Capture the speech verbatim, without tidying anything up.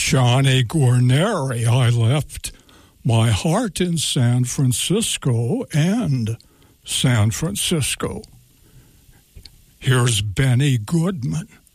Johnny Guarneri, I left my heart in San Francisco and San Francisco. Here's Benny Goodman.